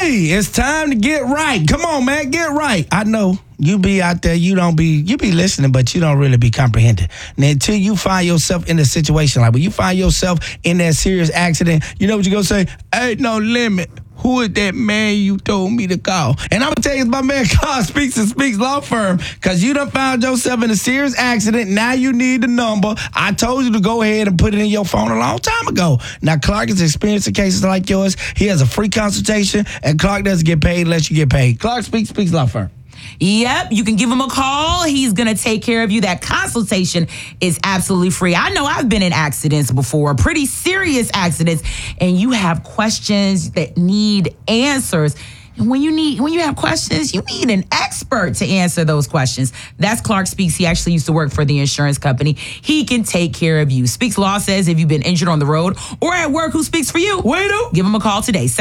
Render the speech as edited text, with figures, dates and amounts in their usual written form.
Hey, it's time to get right. Come on, man, get right. I know you be out there, you be listening, but you don't really be comprehending. And until you find yourself in a situation like when you find yourself in that serious accident, you know what you're going to say? Ain't no limit. Who is that man you told me to call? And I'm going to tell you, it's my man Clark Speaks and Speaks Law Firm, because you done found yourself in a serious accident. Now you need the number. I told you to go ahead and put it in your phone a long time ago. Now, Clark is experiencing cases like yours. He has a free consultation, and Clark doesn't get paid unless you get paid. Clark Speaks Law Firm. Yep, you can give him a call. He's going to take care of you. That consultation is absolutely free. I know I've been in accidents before, pretty serious accidents, and you have questions that need answers. And when you have questions, you need an expert to answer those questions. That's Clark Speaks. He actually used to work for the insurance company. He can take care of you. Speaks Law says if you've been injured on the road or at work, who speaks for you? We do. Give him a call today.